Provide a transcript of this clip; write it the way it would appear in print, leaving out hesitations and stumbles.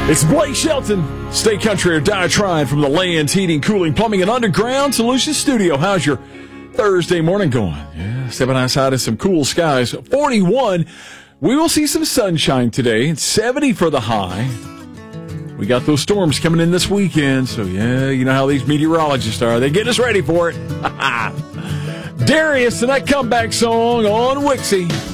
It's Blake Shelton, State Country or Die Trying from the Lands Heating, Cooling, Plumbing, and Underground Solutions Studio. How's your Thursday morning going? Yeah, stepping outside in some cool skies. 41. We will see some sunshine today. It's 70 for the high. We got those storms coming in this weekend, so yeah, you know how these meteorologists are. They get us ready for it. Darius and that comeback song on Wixie.